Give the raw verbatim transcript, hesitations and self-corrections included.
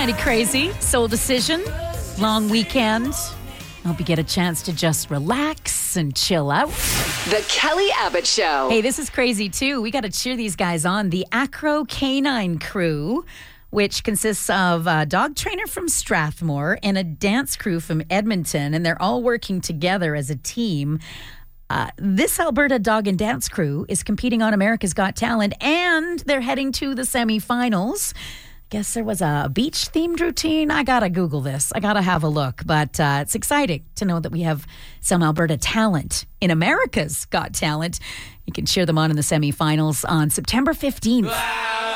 kind of crazy. Soul Decision, long weekend. Hope you get a chance to just relax and chill out. The Kelly Abbott Show. Hey, this is crazy too. We got to cheer these guys on. The Acro Canine Crew, which consists of a dog trainer from Strathmore and a dance crew from Edmonton, and they're all working together as a team. Uh, this Alberta Dog and Dance Crew is competing on America's Got Talent, and they're heading to the semifinals. Guess there was a beach-themed routine. I gotta Google this. I gotta have a look. But uh, it's exciting to know that we have some Alberta talent in America's Got Talent. You can cheer them on in the semifinals on September fifteenth.